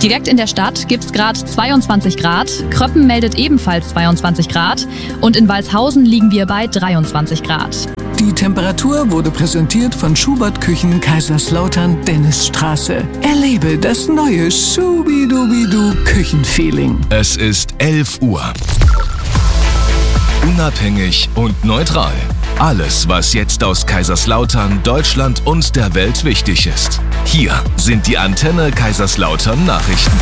Direkt in der Stadt gibt es gerade 22 Grad, Kröppen meldet ebenfalls 22 Grad und in Walshausen liegen wir bei 23 Grad. Die Temperatur wurde präsentiert von Schubert Küchen Kaiserslautern Dennisstraße. Erlebe das neue Schubidubidu Küchenfeeling. Es ist 11 Uhr. Unabhängig und neutral. Alles, was jetzt aus Kaiserslautern, Deutschland und der Welt wichtig ist. Hier sind die Antenne Kaiserslautern Nachrichten.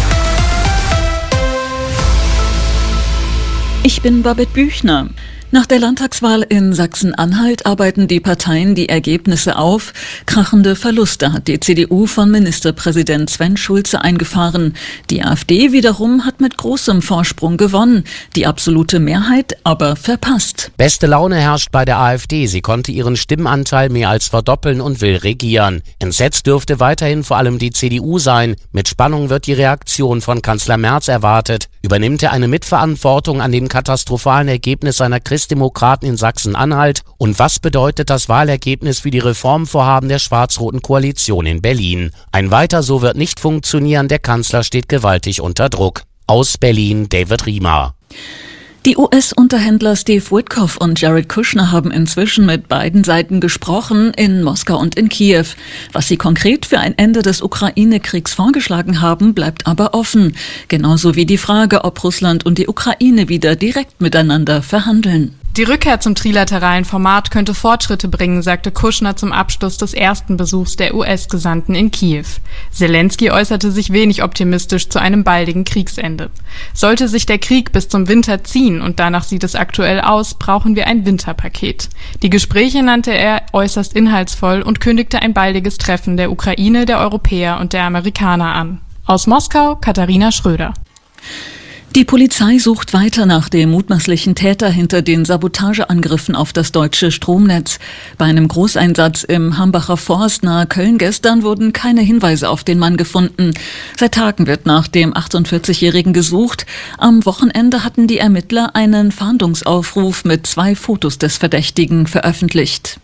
Ich bin Babette Büchner. Nach der Landtagswahl in Sachsen-Anhalt arbeiten die Parteien die Ergebnisse auf. Krachende Verluste hat die CDU von Ministerpräsident Sven Schulze eingefahren. Die AfD wiederum hat mit großem Vorsprung gewonnen, die absolute Mehrheit aber verpasst. Beste Laune herrscht bei der AfD. Sie konnte ihren Stimmenanteil mehr als verdoppeln und will regieren. Entsetzt dürfte weiterhin vor allem die CDU sein. Mit Spannung wird die Reaktion von Kanzler Merz erwartet. Übernimmt er eine Mitverantwortung an dem katastrophalen Ergebnis seiner Christdemokraten in Sachsen-Anhalt? Und was bedeutet das Wahlergebnis für die Reformvorhaben der schwarz-roten Koalition in Berlin? Ein Weiter so wird nicht funktionieren, der Kanzler steht gewaltig unter Druck. Aus Berlin, David Riemer. Die US-Unterhändler Steve Witkoff und Jared Kushner haben inzwischen mit beiden Seiten gesprochen, in Moskau und in Kiew. Was sie konkret für ein Ende des Ukraine-Kriegs vorgeschlagen haben, bleibt aber offen. Genauso wie die Frage, ob Russland und die Ukraine wieder direkt miteinander verhandeln. Die Rückkehr zum trilateralen Format könnte Fortschritte bringen, sagte Kushner zum Abschluss des ersten Besuchs der US-Gesandten in Kiew. Zelensky äußerte sich wenig optimistisch zu einem baldigen Kriegsende. Sollte sich der Krieg bis zum Winter ziehen, und danach sieht es aktuell aus, brauchen wir ein Winterpaket. Die Gespräche nannte er äußerst inhaltsvoll und kündigte ein baldiges Treffen der Ukraine, der Europäer und der Amerikaner an. Aus Moskau, Katharina Schröder. Die Polizei sucht weiter nach dem mutmaßlichen Täter hinter den Sabotageangriffen auf das deutsche Stromnetz. Bei einem Großeinsatz im Hambacher Forst nahe Köln gestern wurden keine Hinweise auf den Mann gefunden. Seit Tagen wird nach dem 48-Jährigen gesucht. Am Wochenende hatten die Ermittler einen Fahndungsaufruf mit 2 Fotos des Verdächtigen veröffentlicht.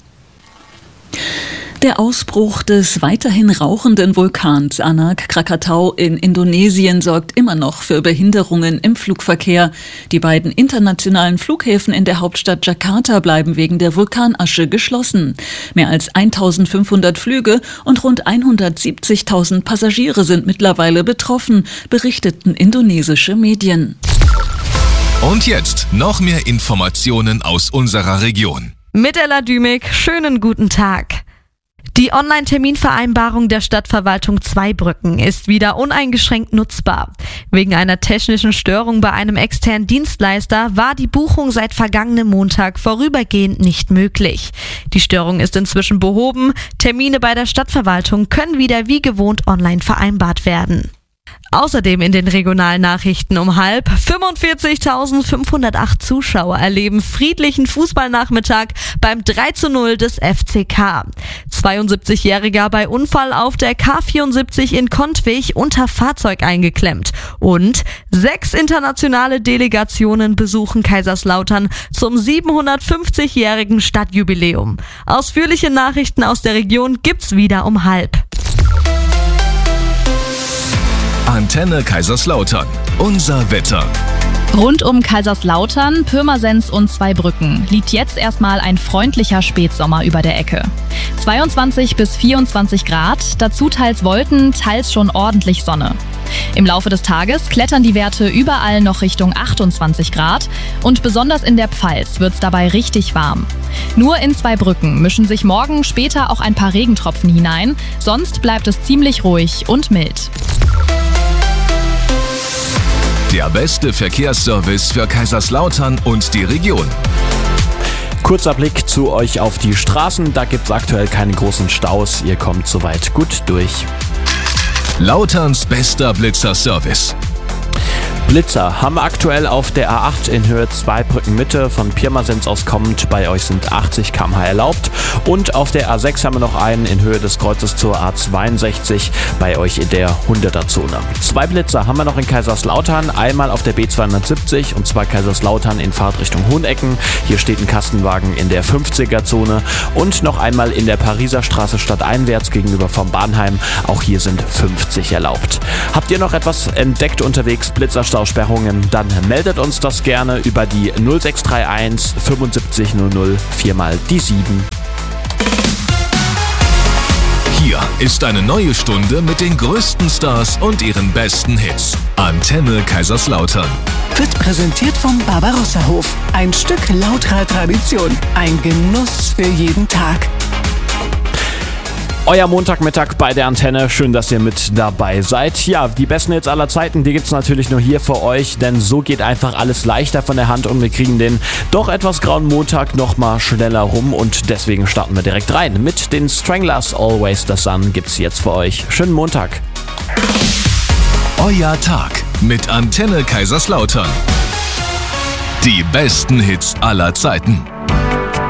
Der Ausbruch des weiterhin rauchenden Vulkans Anak Krakatau in Indonesien sorgt immer noch für Behinderungen im Flugverkehr. Die beiden internationalen Flughäfen in der Hauptstadt Jakarta bleiben wegen der Vulkanasche geschlossen. Mehr als 1500 Flüge und rund 170.000 Passagiere sind mittlerweile betroffen, berichteten indonesische Medien. Und jetzt noch mehr Informationen aus unserer Region. Mit Ella Dümig, schönen guten Tag. Die Online-Terminvereinbarung der Stadtverwaltung Zweibrücken ist wieder uneingeschränkt nutzbar. Wegen einer technischen Störung bei einem externen Dienstleister war die Buchung seit vergangenem Montag vorübergehend nicht möglich. Die Störung ist inzwischen behoben. Termine bei der Stadtverwaltung können wieder wie gewohnt online vereinbart werden. Außerdem in den regionalen Nachrichten um 45.508 Zuschauer erleben friedlichen Fußballnachmittag beim 3:0 des FCK. 72-Jähriger bei Unfall auf der K74 in Kontwig unter Fahrzeug eingeklemmt. Und 6 internationale Delegationen besuchen Kaiserslautern zum 750-jährigen Stadtjubiläum. Ausführliche Nachrichten aus der Region gibt's wieder um 12:30. Antenne Kaiserslautern. Unser Wetter. Rund um Kaiserslautern, Pirmasens und Zweibrücken liegt jetzt erstmal ein freundlicher Spätsommer über der Ecke. 22 bis 24 Grad, dazu teils Wolken, teils schon ordentlich Sonne. Im Laufe des Tages klettern die Werte überall noch Richtung 28 Grad und besonders in der Pfalz wird's dabei richtig warm. Nur in Zweibrücken mischen sich morgen später auch ein paar Regentropfen hinein, sonst bleibt es ziemlich ruhig und mild. Der beste Verkehrsservice für Kaiserslautern und die Region. Kurzer Blick zu euch auf die Straßen. Da gibt es aktuell keine großen Staus. Ihr kommt soweit gut durch. Lauterns bester Blitzerservice. Blitzer haben wir aktuell auf der A8 in Höhe 2 Brücken Mitte von Pirmasens aus kommend. Bei euch sind 80 km/h erlaubt. Und auf der A6 haben wir noch einen in Höhe des Kreuzes zur A62, bei euch in der 100er-Zone. 2 Blitzer haben wir noch in Kaiserslautern. Einmal auf der B270 und zwar Kaiserslautern in Fahrtrichtung Hohenecken. Hier steht ein Kastenwagen in der 50er-Zone. Und noch einmal in der Pariser Straße stadteinwärts gegenüber vom Bahnheim. Auch hier sind 50 erlaubt. Habt ihr noch etwas entdeckt unterwegs, Blitzersperrungen, dann meldet uns das gerne über die 0631 75 00 4 mal die 7. Hier ist eine neue Stunde mit den größten Stars und ihren besten Hits. Antenne Kaiserslautern. Wird präsentiert vom Barbarossa-Hof. Ein Stück lauterer Tradition. Ein Genuss für jeden Tag. Euer Montagmittag bei der Antenne. Schön, dass ihr mit dabei seid. Ja, die besten Hits aller Zeiten, die gibt's natürlich nur hier für euch, denn so geht einfach alles leichter von der Hand und wir kriegen den doch etwas grauen Montag nochmal schneller rum und deswegen starten wir direkt rein. Mit den Stranglers Always the Sun gibt's jetzt für euch. Schönen Montag. Euer Tag mit Antenne Kaiserslautern. Die besten Hits aller Zeiten.